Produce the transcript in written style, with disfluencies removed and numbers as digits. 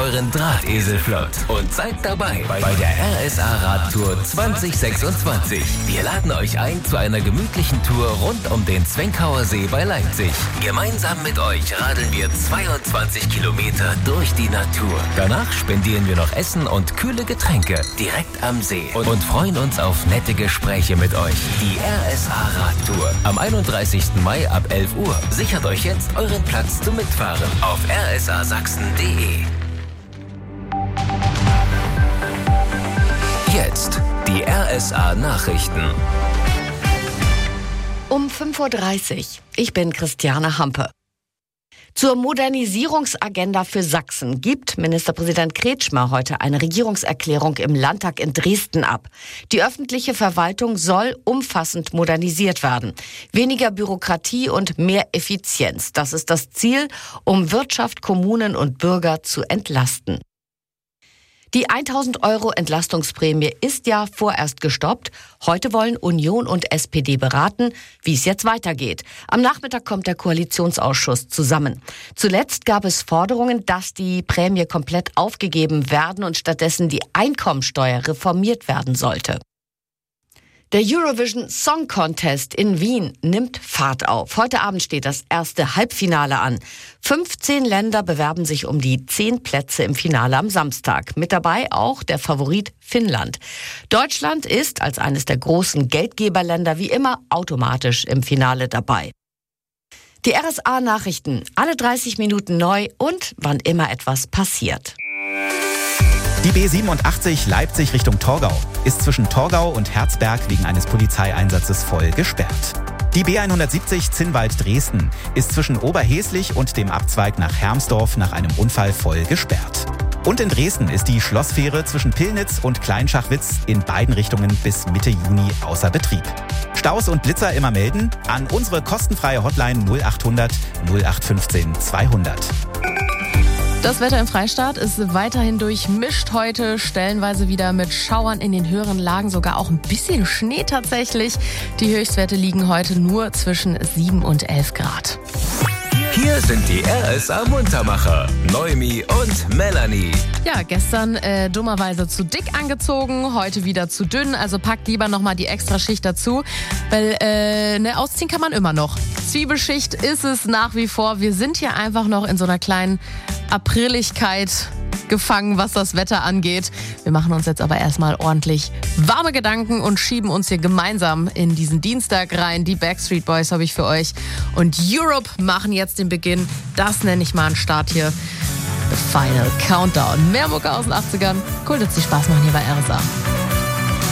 euren Drahtesel flott und seid dabei bei der RSA Radtour 2026. Wir laden euch ein zu einer gemütlichen Tour rund um den Zwenkauer See bei Leipzig. Gemeinsam mit euch radeln wir 22 Kilometer durch die Natur. Danach spendieren wir noch Essen und kühle Getränke direkt am See und freuen uns auf nette Gespräche mit euch. Die RSA Radtour am 31. Mai ab 11 Uhr. Sichert euch jetzt euren Platz zum Mitfahren auf rsasachsen.de. Jetzt die RSA Nachrichten. Um 5:30 Uhr. Ich bin Christiane Hampe. Zur Modernisierungsagenda für Sachsen gibt Ministerpräsident Kretschmer heute eine Regierungserklärung im Landtag in Dresden ab. Die öffentliche Verwaltung soll umfassend modernisiert werden. Weniger Bürokratie und mehr Effizienz. Das ist das Ziel, um Wirtschaft, Kommunen und Bürger zu entlasten. Die 1.000 € Entlastungsprämie ist ja vorerst gestoppt. Heute wollen Union und SPD beraten, wie es jetzt weitergeht. Am Nachmittag kommt der Koalitionsausschuss zusammen. Zuletzt gab es Forderungen, dass die Prämie komplett aufgegeben werden und stattdessen die Einkommensteuer reformiert werden sollte. Der Eurovision Song Contest in Wien nimmt Fahrt auf. Heute Abend steht das erste Halbfinale an. 15 Länder bewerben sich um die 10 Plätze im Finale am Samstag. Mit dabei auch der Favorit Finnland. Deutschland ist als eines der großen Geldgeberländer wie immer automatisch im Finale dabei. Die RSA-Nachrichten, alle 30 Minuten neu und wann immer etwas passiert. Die B87 Leipzig Richtung Torgau ist zwischen Torgau und Herzberg wegen eines Polizeieinsatzes voll gesperrt. Die B170 Zinnwald-Dresden ist zwischen Oberheslich und dem Abzweig nach Hermsdorf nach einem Unfall voll gesperrt. Und in Dresden ist die Schlossfähre zwischen Pillnitz und Kleinschachwitz in beiden Richtungen bis Mitte Juni außer Betrieb. Staus und Blitzer immer melden an unsere kostenfreie Hotline 0800 0815 200. Das Wetter im Freistaat ist weiterhin durchmischt heute, stellenweise wieder mit Schauern in den höheren Lagen, sogar auch ein bisschen Schnee tatsächlich. Die Höchstwerte liegen heute nur zwischen 7 und 11 Grad. Hier sind die RSA Muntermacher, Noemi und Melanie. Ja, gestern dummerweise zu dick angezogen, heute wieder zu dünn. Also packt lieber nochmal die Extraschicht dazu, weil ausziehen kann man immer noch. Zwiebelschicht ist es nach wie vor. Wir sind hier einfach noch in so einer kleinen Apriligkeit gefangen, was das Wetter angeht. Wir machen uns jetzt aber erstmal ordentlich warme Gedanken und schieben uns hier gemeinsam in diesen Dienstag rein. Die Backstreet Boys habe ich für euch und Europe machen jetzt den Beginn. Das nenne ich mal einen Start hier. The Final Countdown. Mehr Mucke aus den 80ern. Cool, dass Sie Spaß machen hier bei RSA.